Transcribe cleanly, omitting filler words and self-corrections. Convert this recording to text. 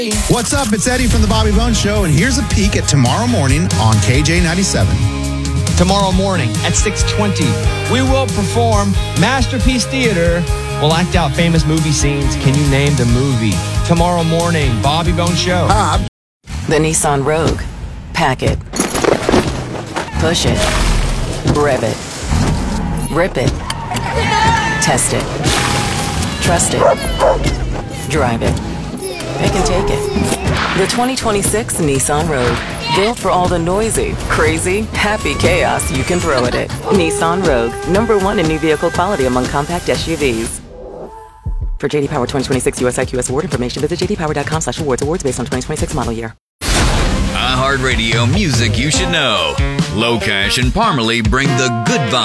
What's up? It's Eddie from the Bobby Bones Show, and here's a peek at tomorrow morning on KJ97. Tomorrow morning at 6:20, we will perform Masterpiece Theater. We'll act out famous movie scenes. Can you name the movie? Tomorrow morning, Bobby Bones Show. The Nissan Rogue. Pack it. Push it. Rev it. Rip it. Test it. Trust it. Drive it. Pick and take it. The 2026 Nissan Rogue. Built for all the noisy, crazy, happy chaos you can throw at it. Nissan Rogue. #1 in new vehicle quality among compact SUVs. For JD Power 2026 US IQS award information, visit jdpower.com/awards. Awards based on 2026 model year. iHeartRadio music you should know. Locash and Parmalee bring the good vibes.